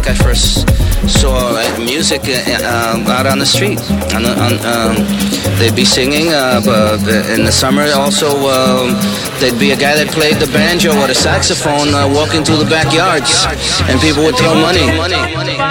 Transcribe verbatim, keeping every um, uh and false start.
like I first saw uh, music uh, um, out on the street. On, the- on, um, they'd be singing, uh, but in the summer also um, there'd be a guy that played the banjo or the saxophone uh, walking through the backyards, and people would throw money.